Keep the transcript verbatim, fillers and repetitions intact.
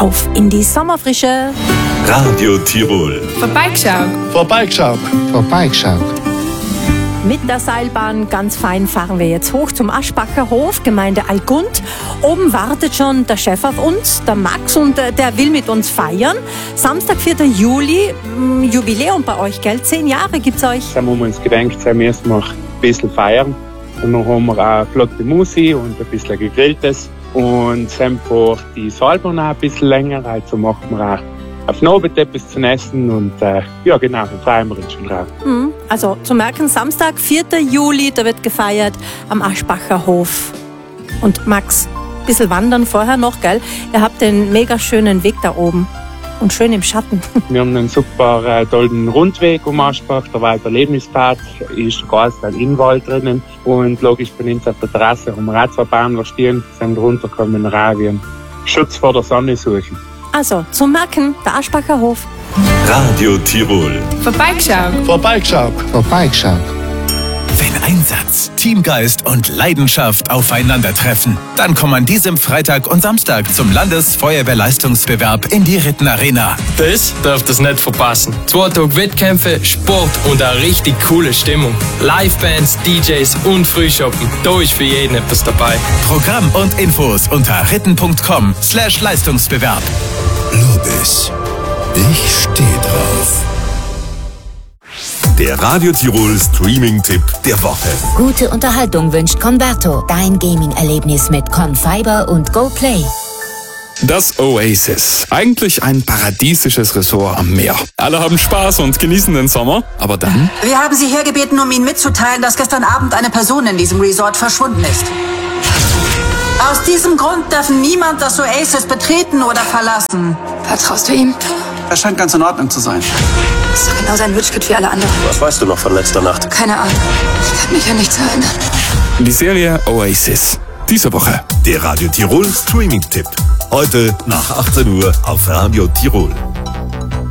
Auf in die Sommerfrische. Radio Tirol. Vorbeigeschaut. Vorbeigeschaut. Vorbeigeschaut. Mit der Seilbahn ganz fein fahren wir jetzt hoch zum Aschbacher Hof, Gemeinde Allgund. Oben wartet schon der Chef auf uns, der Max, und äh, der will mit uns feiern. Samstag, vierten Juli, mh, Jubiläum bei euch, gell? Zehn Jahre gibt's euch. Da haben wir uns gedacht, da müssen wir ein bisschen feiern. Und dann haben wir auch flotte Musik und ein bisschen gegrilltes. Und dann braucht die Seilbahn auch ein bisschen länger, also machen wir auch auf den Abend etwas zu essen und äh, ja genau, dann freuen wir uns schon drauf. Mhm. Also zu merken, Samstag, vierten Juli, da wird gefeiert am Aschbacher Hof. Und Max, ein bisschen wandern vorher noch, gell? Ihr habt den mega schönen Weg da oben und schön im Schatten. Wir haben einen super äh, tollen Rundweg um Aschbach, der Walderlebnispfad ist ganz in den Wald drinnen und logisch bei uns auf der Terrasse haben wir auch zwei Bäume stehen, sind runtergekommen und auch wie einen Schutz vor der Sonne suchen. Also, zum Merken, der Aschbacher Hof. Radio Tirol. Vorbeigeschaut. Vorbeigeschaut. Vorbeigeschaut. Wenn Einsatz, Teamgeist und Leidenschaft aufeinandertreffen, dann kommen an diesem Freitag und Samstag zum Landesfeuerwehrleistungsbewerb in die Ritten Arena. Das dürft ihr nicht verpassen. Zwei Tage Wettkämpfe, Sport und eine richtig coole Stimmung. Livebands, D Js und Frühshoppen. Da ist für jeden etwas dabei. Programm und Infos unter ritten punkt com slash Leistungsbewerb. Lobis. Ich steh drauf. Der Radio Tirol Streaming-Tipp der Woche. Gute Unterhaltung wünscht Converto. Dein Gaming-Erlebnis mit Confiber und GoPlay. Das Oasis. Eigentlich ein paradiesisches Resort am Meer. Alle haben Spaß und genießen den Sommer, aber dann... Wir haben Sie hergebeten, um Ihnen mitzuteilen, dass gestern Abend eine Person in diesem Resort verschwunden ist. Aus diesem Grund darf niemand das Oasis betreten oder verlassen. Vertraust du ihm? Er scheint ganz in Ordnung zu sein. Ist doch genau sein Wunschkit wie alle anderen. Was weißt du noch von letzter Nacht? Keine Ahnung. Ich kann mich an nichts erinnern. Die Serie Oasis. Diese Woche. Der Radio Tirol Streaming-Tipp. Heute nach achtzehn Uhr auf Radio Tirol.